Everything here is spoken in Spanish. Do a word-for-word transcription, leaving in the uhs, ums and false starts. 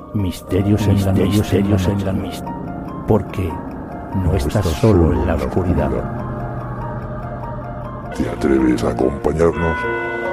Misterios en la misterios en la mis- porque no estás solo en la oscuridad. ¿Te atreves a acompañarnos?